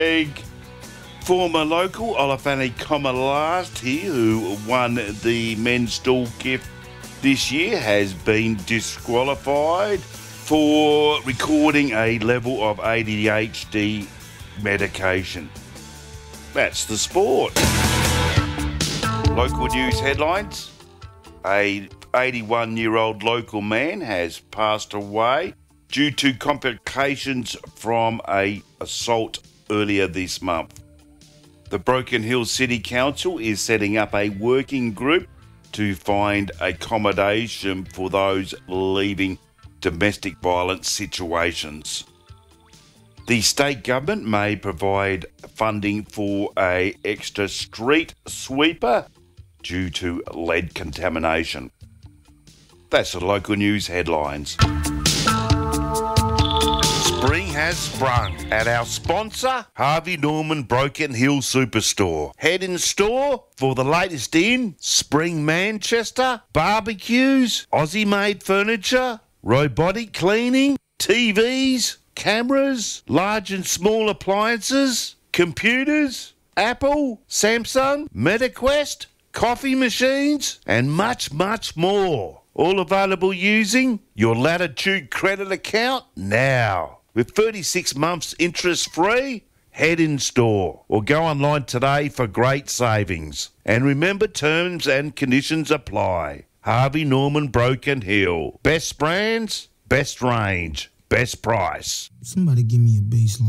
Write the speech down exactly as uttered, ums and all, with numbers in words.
Egg. Former local Olafane Komalasti, who won the men's dual gift this year, has been disqualified for recording a level of A D H D medication. That's the sport. Local news headlines. A eighty-one-year-old local man has passed away due to complications from a assault earlier this month. The Broken Hill City Council is setting up a working group to find accommodation for those leaving domestic violence situations. The state government may provide funding for a extra street sweeper due to lead contamination. That's the local news headlines. Spring has sprung at our sponsor, Harvey Norman Broken Hill Superstore. Head in store for the latest in spring Manchester, barbecues, Aussie-made furniture, robotic cleaning, T Vs, cameras, large and small appliances, computers, Apple, Samsung, MetaQuest, coffee machines, and much, much more. All available using your Latitude credit account now. With thirty-six months interest-free, head in store or go online today for great savings. And remember, terms and conditions apply. Harvey Norman Broken Hill. Best brands, best range, best price. Somebody give me a baseline.